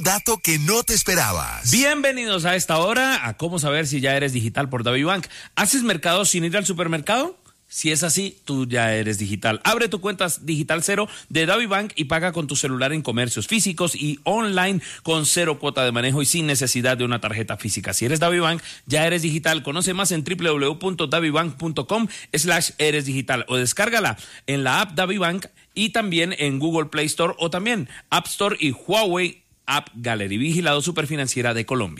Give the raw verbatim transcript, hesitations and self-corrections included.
Dato que no te esperabas. Bienvenidos a esta hora a Cómo saber si ya eres digital por DaviBank. ¿Haces mercado sin ir al supermercado? Si es así, tú ya eres digital. Abre tu cuenta Digital Cero de DaviBank y paga con tu celular en comercios físicos y online con cero cuota de manejo y sin necesidad de una tarjeta física. Si eres DaviBank, ya eres digital. Conoce más en w w w punto davibank punto com slash eres digital o descárgala en la app DaviBank y también en Google Play Store o también App Store y Huawei App Gallery. Vigilado Superfinanciera de Colombia.